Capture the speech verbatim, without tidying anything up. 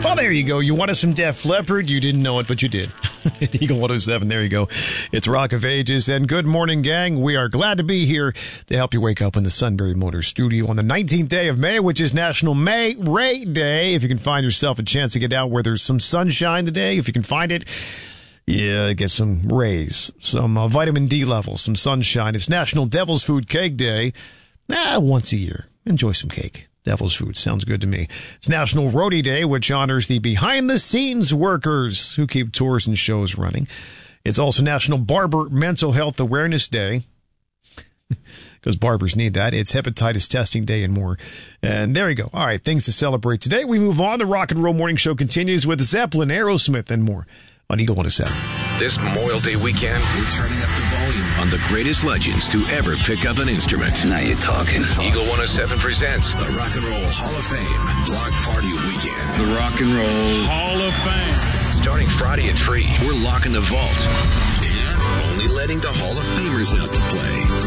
Well, there you go. You wanted some Def Leppard. You didn't know it, but you did. Eagle one oh seven, there you go. It's Rock of Ages, and good morning, gang. We are glad to be here to help you wake up in the Sunbury Motors studio on the nineteenth day of May, which is National May Ray Day. If you can find yourself a chance to get out where there's some sunshine today, if you can find it, yeah, get some rays, some uh, vitamin D levels, some sunshine. It's National Devil's Food Cake Day. Ah, once a year. Enjoy some cake. Devil's food. Sounds good to me. It's National Roadie Day, which honors the behind-the-scenes workers who keep tours and shows running. It's also National Barber Mental Health Awareness Day, because barbers need that. It's Hepatitis Testing Day and more. And there you go. All right, things to celebrate today. We move on. The Rock and Roll Morning Show continues with Zeppelin, Aerosmith, and more on Eagle one oh seven. This Memorial Day weekend, we're turning up the volume on the greatest legends to ever pick up an instrument. Now you're talking. Eagle one oh seven presents the Rock and Roll Hall of Fame Block Party Weekend. The Rock and Roll Hall of Fame. Starting Friday at three, we're locking the vault. And only letting the Hall of Famers out